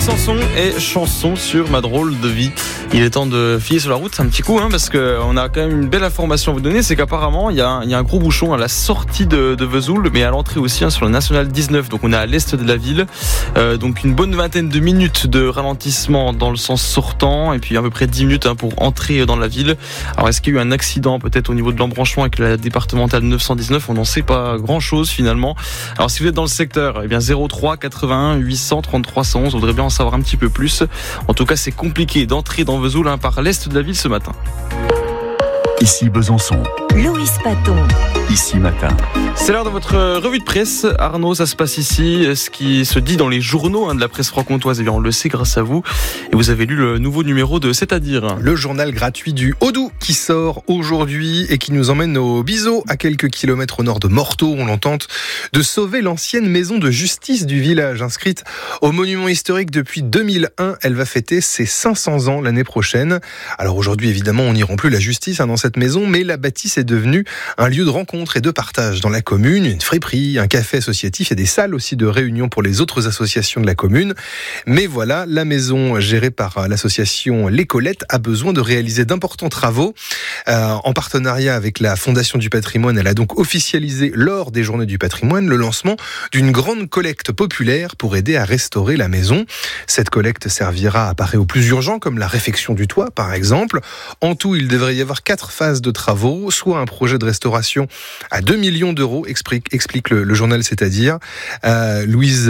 Sanson et chanson sur ma drôle de vie. Il est temps de filer sur la route un petit coup, parce qu'on a quand même une belle information à vous donner. C'est qu'apparemment, il y a un gros bouchon à la sortie de Vesoul, mais à l'entrée aussi, sur le National 19. Donc on est à l'est de la ville. Donc une bonne vingtaine de minutes de ralentissement dans le sens sortant, et puis à peu près 10 minutes pour entrer dans la ville. Alors est-ce qu'il y a eu un accident peut-être au niveau de l'embranchement avec la départementale 919? On n'en sait pas grand-chose finalement. Alors si vous êtes dans le secteur, 03 81 800 33 111, on voudrait bien en savoir un petit peu plus. En tout cas, c'est compliqué d'entrer dans Vesoul par l'est de la ville ce matin. Ici Besançon. Loïs Paton. Ici Matin. C'est l'heure de votre revue de presse. Arnaud, ça se passe ici. Ce qui se dit dans les journaux de la presse franc-comtoise, on le sait grâce à vous. Et vous avez lu le nouveau numéro de C'est-à-dire. Le journal gratuit du Haut-Doubs qui sort aujourd'hui et qui nous emmène au Bizeau, à quelques kilomètres au nord de Morteau. On l'entente de sauver l'ancienne maison de justice du village. Inscrite au monument historique depuis 2001, elle va fêter ses 500 ans l'année prochaine. Alors aujourd'hui, évidemment, on n'y rend plus la justice dans cette maison, mais la bâtisse est devenue un lieu de rencontre et de partage dans la commune, une friperie, un café associatif et des salles aussi de réunion pour les autres associations de la commune. Mais voilà, la maison gérée par l'association Les Colettes a besoin de réaliser d'importants travaux. En partenariat avec la Fondation du Patrimoine, elle a donc officialisé lors des Journées du Patrimoine le lancement d'une grande collecte populaire pour aider à restaurer la maison. Cette collecte servira à parer au plus urgent, comme la réfection du toit par exemple. En tout, il devrait y avoir 4 phases de travaux, soit un projet de restauration à 2 millions d'euros, explique le journal C'est-à-dire. Louise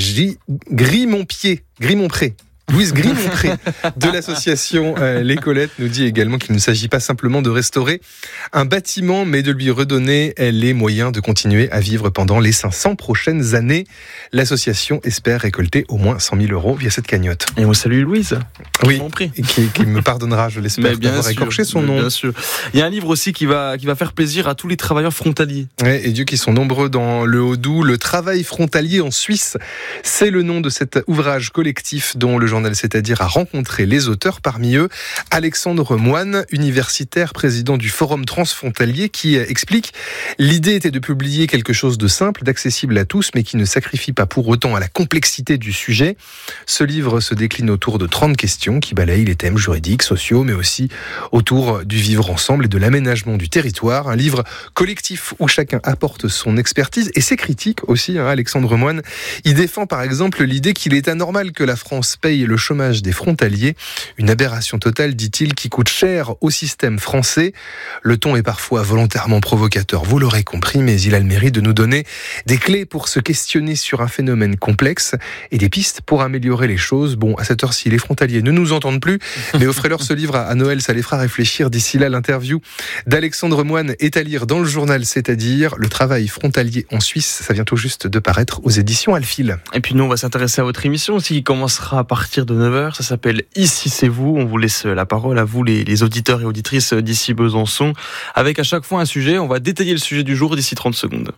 Grimonpré de l'association Les Colettes nous dit également qu'il ne s'agit pas simplement de restaurer un bâtiment, mais de lui redonner les moyens de continuer à vivre pendant les 500 prochaines années. L'association espère récolter au moins 100 000 euros via cette cagnotte. Et on salue Louise. Oui, qui me pardonnera, je l'espère, d'avoir écorché son nom. Bien sûr. Il y a un livre aussi qui va faire plaisir à tous les travailleurs frontaliers. Ouais, et Dieu qui sont nombreux dans le Haut-Doubs. Le travail frontalier en Suisse, c'est le nom de cet ouvrage collectif dont le journal C'est-à-dire a rencontré les auteurs, parmi eux Alexandre Moine, universitaire, président du Forum transfrontalier, qui explique: l'idée était de publier quelque chose de simple, d'accessible à tous, mais qui ne sacrifie pas pour autant à la complexité du sujet. Ce livre se décline autour de 30 questions qui balayent les thèmes juridiques, sociaux, mais aussi autour du vivre ensemble et de l'aménagement du territoire. Un livre collectif où chacun apporte son expertise et ses critiques aussi. Alexandre Moine, il défend par exemple l'idée qu'il est anormal que la France paye le chômage des frontaliers, une aberration totale, dit-il, qui coûte cher au système français. Le ton est parfois volontairement provocateur, vous l'aurez compris, mais il a le mérite de nous donner des clés pour se questionner sur un phénomène complexe et des pistes pour améliorer les choses. Bon, à cette heure-ci, les frontaliers ne nous entendent plus, mais offrez-leur ce livre à Noël, ça les fera réfléchir. D'ici là, l'interview d'Alexandre Moine est à lire dans le journal C'est-à-dire. Le travail frontalier en Suisse, ça vient tout juste de paraître aux éditions Alphil. Et puis nous, on va s'intéresser à votre émission aussi, qui commencera à partir de 9h, ça s'appelle Ici c'est vous, on vous laisse la parole à vous les auditeurs et auditrices d'ici Besançon, avec à chaque fois un sujet, on va détailler le sujet du jour d'ici 30 secondes.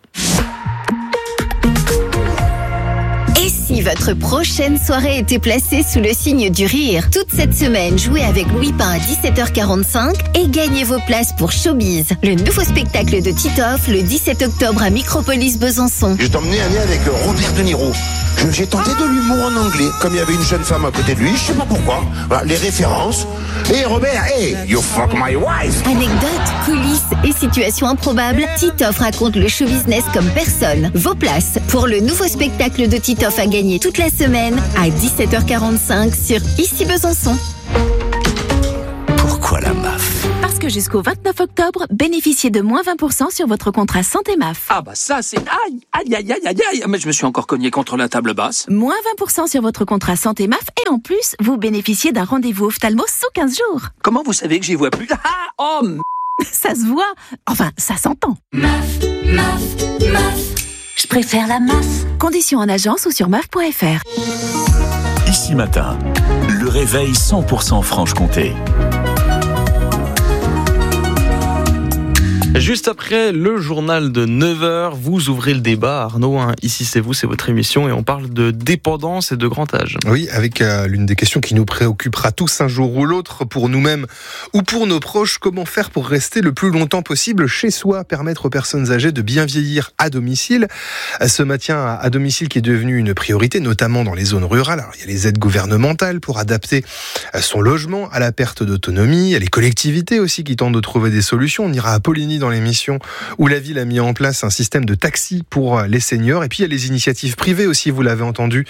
Et si votre prochaine soirée était placée sous le signe du rire? Toute cette semaine, jouez avec Louis Pain à 17h45 et gagnez vos places pour Showbiz, le nouveau spectacle de Titoff le 17 octobre à Micropolis Besançon. Je t'emmenais aller avec Robert De Niro. J'ai tenté de l'humour en anglais. Comme il y avait une jeune femme à côté de lui, je sais pas pourquoi. Voilà, les références. Et Robert, hey, you fuck my wife. Anecdotes, coulisses et situations improbables, Titoff raconte le show business comme personne. Vos places pour le nouveau spectacle de Titoff à gagner toute la semaine à 17h45 sur Ici Besançon. Pourquoi la MAF? Parce que jusqu'au 29 octobre, bénéficiez de moins 20% sur votre contrat santé MAF. Ah bah ça c'est... Aïe. Mais je me suis encore cogné contre la table basse. Moins 20% sur votre contrat santé MAF et en plus, vous bénéficiez d'un rendez-vous ophtalmo sous 15 jours. Comment vous savez que j'y vois plus? Ça se voit. Enfin, ça s'entend. MAF. Je préfère la MAF. Conditions en agence ou sur MAF.fr. Ici Matin, le réveil 100% Franche-Comté. Juste après le journal de 9h, vous ouvrez le débat, Arnaud. Ici c'est vous, c'est votre émission et on parle de dépendance et de grand âge. Oui, avec l'une des questions qui nous préoccupera tous un jour ou l'autre, pour nous-mêmes ou pour nos proches, comment faire pour rester le plus longtemps possible chez soi, permettre aux personnes âgées de bien vieillir à domicile. Ce maintien à domicile qui est devenu une priorité, notamment dans les zones rurales. Alors, il y a les aides gouvernementales pour adapter son logement à la perte d'autonomie, il y a les collectivités aussi qui tentent de trouver des solutions. On ira à Poligny dans l'émission où la ville a mis en place un système de taxi pour les seniors. Et puis il y a les initiatives privées aussi, vous l'avez entendu,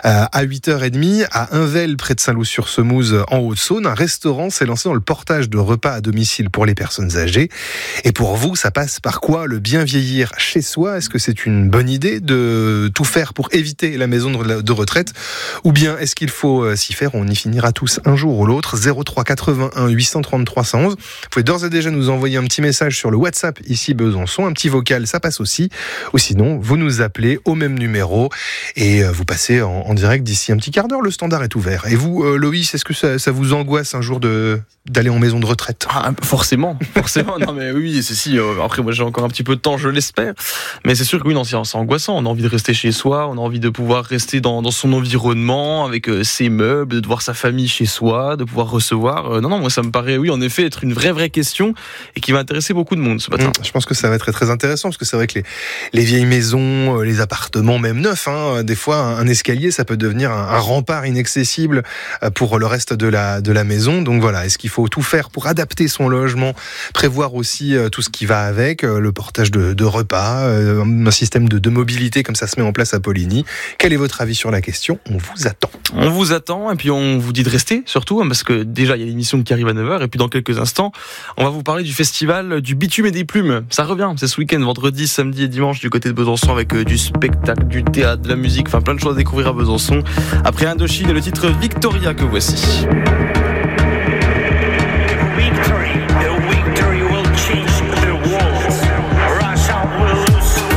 à 8h30 à Unvel, près de Saint-Loup-sur-Semouse en Haute-Saône. Un restaurant s'est lancé dans le portage de repas à domicile pour les personnes âgées. Et pour vous, ça passe par quoi le bien vieillir chez soi? Est-ce que c'est une bonne idée de tout faire pour éviter la maison de retraite? Ou bien est-ce qu'il faut s'y faire? On y finira tous un jour ou l'autre. 03 81 833 111. Vous pouvez d'ores et déjà nous envoyer un petit message sur le WhatsApp ici Besançon, un petit vocal, ça passe aussi. Ou sinon, vous nous appelez au même numéro et vous passez en direct d'ici un petit quart d'heure. Le standard est ouvert. Et vous, Loïs, est-ce que ça vous angoisse un jour d'aller en maison de retraite? Forcément. Non mais oui, c'est si. Après, moi j'ai encore un petit peu de temps, je l'espère. Mais c'est sûr que oui, non, c'est angoissant. On a envie de rester chez soi, on a envie de pouvoir rester dans son environnement, avec ses meubles, de voir sa famille chez soi, de pouvoir recevoir. Non, moi ça me paraît, oui, en effet, être une vraie question et qui va intéresser beaucoup de monde ce matin. Je pense que ça va être très, très intéressant parce que c'est vrai que les vieilles maisons, les appartements, même neufs, des fois un escalier, ça peut devenir un rempart inaccessible pour le reste de la maison. Donc voilà, est-ce qu'il faut tout faire pour adapter son logement, prévoir aussi tout ce qui va avec, le portage de repas, un système de mobilité comme ça se met en place à Poligny. Quel est votre avis sur la question? On vous attend. On vous attend et puis on vous dit de rester surtout parce que déjà il y a l'émission qui arrive à 9h et puis dans quelques instants on va vous parler du festival du bitume et des plumes. Ça revient, c'est ce week-end, vendredi, samedi et dimanche du côté de Besançon avec du spectacle, du théâtre, de la musique, enfin plein de choses à découvrir à Besançon. Après Indochine et le titre Victoria que voici.